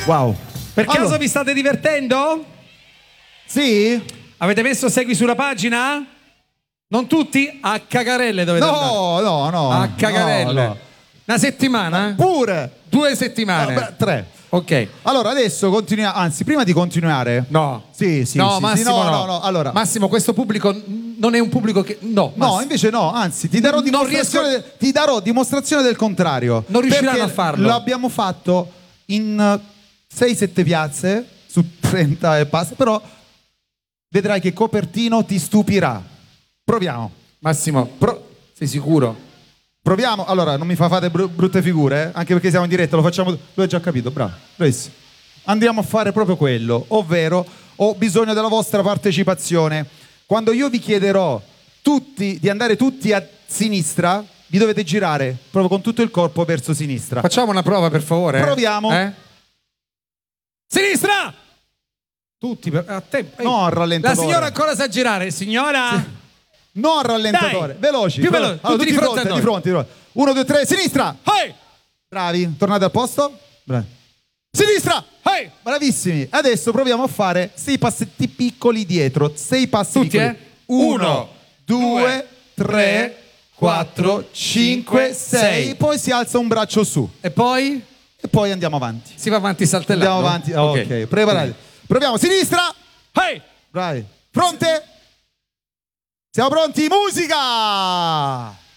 Wow. Per caso Allora, vi state divertendo? sì? Avete messo segui sulla pagina? Non tutti? A cagarelle dovete andare. No. A cagarelle. no. Una settimana? Pure. 2 settimane? Beh, 3. Ok. Allora, adesso continuiamo. Anzi, prima di continuare. No. Sì. No, sì, Massimo, sì. no. Allora. Massimo, questo pubblico non è un pubblico che... No, No, Massimo. invece no, anzi, ti darò dimostrazione del contrario. Non riusciranno Perché a farlo. L'abbiamo fatto in 6-7 piazze su 30 e passa, però vedrai che Copertino ti stupirà. Proviamo. Massimo, sei sicuro? Proviamo. Allora, non mi fate brutte figure, anche perché siamo in diretta, lo facciamo. Lo hai già capito, bravo. Bravissimo. Andiamo a fare proprio quello, ovvero ho bisogno della vostra partecipazione. Quando io vi chiederò di andare tutti a sinistra, vi dovete girare proprio con tutto il corpo verso sinistra. Facciamo una prova, per favore. Proviamo. Sinistra! Tutti a te. No, al rallentatore. La signora ancora sa girare, signora. Sì. No al rallentatore. Dai, Veloci. più veloci. Allora, Tutti di fronte a noi. di fronte. 1, 2, 3, sinistra. Hey! Bravi. Tornate al posto. Bravi. Sinistra. Hey! Bravissimi. Adesso proviamo a fare 6 passetti piccoli dietro. 6 passi Tutti, piccoli. 1, 2, 3, 4, 5, 6. Poi si alza un braccio su. E poi? E poi andiamo avanti. Si va avanti saltellando. Andiamo avanti. Ok, preparati. Proviamo. Sinistra. Hey! Bravi. Fronte. Siamo pronti? Musica!